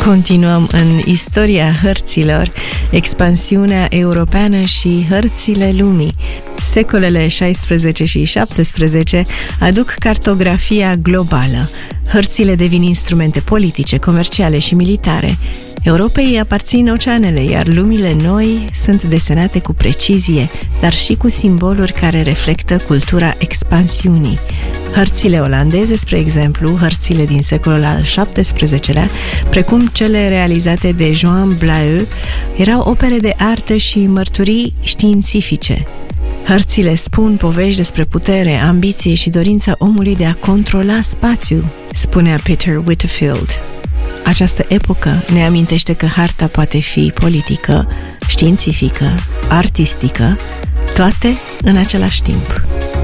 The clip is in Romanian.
Continuăm în istoria hărților, expansiunea europeană și hărțile lumii. Secolele 16 și 17 aduc cartografia globală. Hărțile devin instrumente politice, comerciale și militare. Europei aparțin oceanele, iar lumile noi sunt desenate cu precizie, dar și cu simboluri care reflectă cultura expansiunii. Hărțile olandeze, spre exemplu, hărțile din secolul al XVII-lea, precum cele realizate de Joan Blaeu, erau opere de artă și mărturii științifice. Hărțile spun povești despre putere, ambiție și dorința omului de a controla spațiul, spunea Peter Whitfield. Această epocă ne amintește că harta poate fi politică, științifică, artistică, toate în același timp.